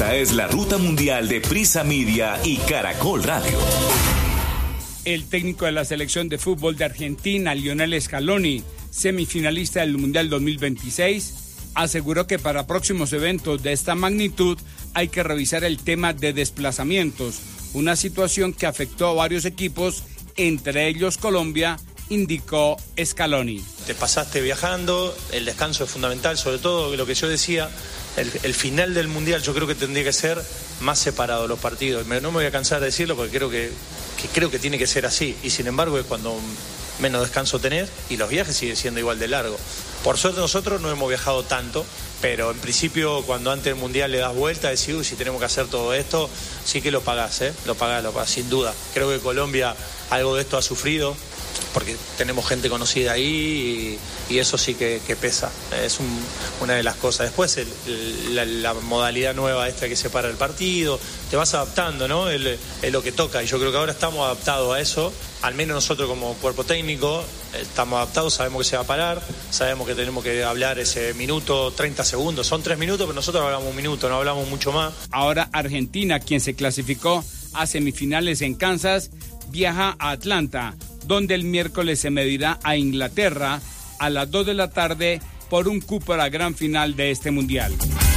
Esta es la ruta mundial de Prisa Media y Caracol Radio. El técnico de la selección de fútbol de Argentina, Lionel Scaloni, semifinalista del Mundial 2026, aseguró que para próximos eventos de esta magnitud hay que revisar el tema de desplazamientos, una situación que afectó a varios equipos, entre ellos Colombia, indicó Scaloni. Te pasaste viajando, el descanso es fundamental, sobre todo lo que yo decía, el final del Mundial yo creo que tendría que ser más separado los partidos. No me voy a cansar de decirlo porque creo que tiene que ser así, y sin embargo es cuando menos descanso tenés y los viajes siguen siendo igual de largos. Por suerte nosotros no hemos viajado tanto, pero en principio cuando antes del Mundial le das vuelta, decís, si tenemos que hacer todo esto, sí que lo pagás, lo pagás, sin duda. Creo que Colombia algo de esto ha sufrido, porque tenemos gente conocida ahí y eso sí que pesa. Es una de las cosas. Después la modalidad nueva esta que separa el partido, te vas adaptando, ¿no? Es lo que toca, y yo creo que ahora estamos adaptados a eso. Al menos nosotros como cuerpo técnico estamos adaptados, sabemos que se va a parar, sabemos que tenemos que hablar ese minuto, 30 segundos, son 3 minutos, pero nosotros hablamos un minuto, no hablamos mucho más. Ahora Argentina, quien se clasificó a semifinales en Kansas, viaja a Atlanta, donde el miércoles se medirá a Inglaterra a las 2 de la tarde por un cupo a la gran final de este mundial.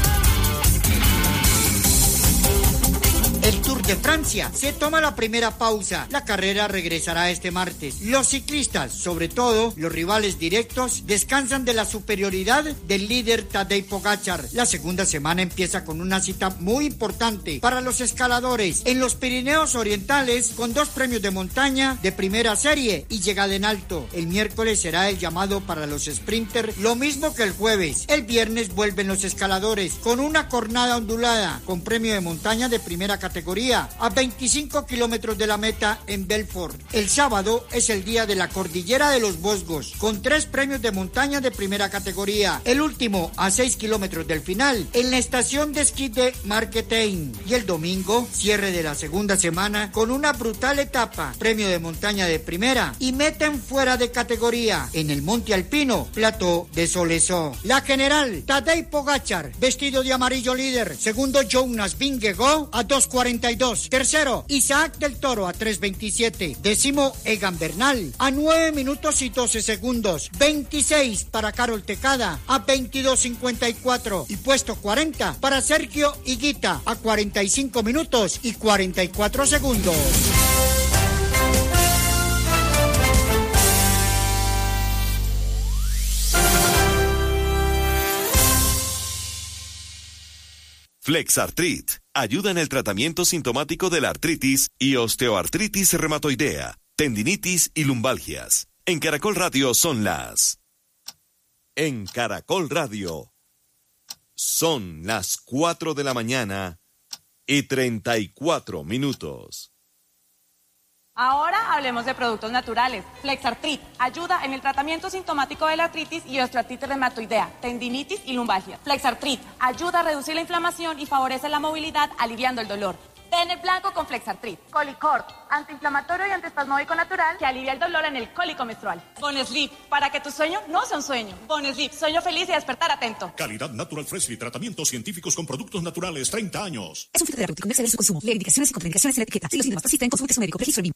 El Tour de Francia se toma la primera pausa. La carrera regresará este martes. Los ciclistas, sobre todo los rivales directos, descansan de la superioridad del líder Tadej Pogačar. La segunda semana empieza con una cita muy importante para los escaladores en los Pirineos Orientales, con 2 premios de montaña de primera serie y llegada en alto. El miércoles será el llamado para los sprinters, lo mismo que el jueves. El viernes vuelven los escaladores con una jornada ondulada, con premio de montaña de primera categoría a 25 kilómetros de la meta en Belfort. El sábado es el día de la Cordillera de los Vosgos, con 3 premios de montaña de primera categoría. El último a 6 kilómetros del final, en la estación de esquí de Marquetein. Y el domingo, cierre de la segunda semana, con una brutal etapa, premio de montaña de primera y meta en fuera de categoría, en el Monte Alpino, Plateau de Soleso. La general, Tadej Pogačar, vestido de amarillo líder. Segundo, Jonas Vingegaard a 2:42. Tercero, Isaac del Toro a 3:27. Décimo, Egan Bernal a 9 minutos y 12 segundos. 26 para Carol Tecada a 22:54. Y puesto 40 para Sergio Higuita a 45 minutos y 44 segundos. Flexartrit ayuda en el tratamiento sintomático de la artritis y osteoartritis reumatoidea, tendinitis y lumbalgias. En Caracol Radio son las... En Caracol Radio son las 4 de la mañana y 34 minutos. Ahora hablemos de productos naturales. Flexartrit ayuda en el tratamiento sintomático de la artritis y osteoartritis reumatoidea, tendinitis y lumbalgia. Flexartrit ayuda a reducir la inflamación y favorece la movilidad, aliviando el dolor. Ten el blanco con Flexartrit. Colicort, antiinflamatorio y antiespasmódico natural que alivia el dolor en el cólico menstrual. Bonesleep, para que tu sueño no sea un sueño. Bonesleep, sueño feliz y despertar atento. Calidad Natural Freshly, tratamientos científicos con productos naturales, 30 años. Es un filtro terapéutico, no exceder su consumo. Lee indicaciones y contraindicaciones en la etiqueta. Si los síntomas persisten, consulte a su médico. Registro BIM.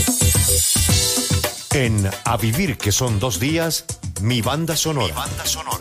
En A Vivir, que son 2 días, mi banda sonora.